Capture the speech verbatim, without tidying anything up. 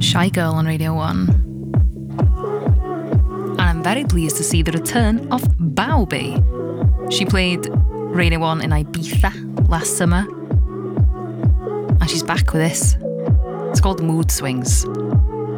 Shy Girl on Radio one. And I'm very pleased to see the return of Baobi. She played Radio one in Ibiza last summer. And she's back with this. It's called Mood Swings.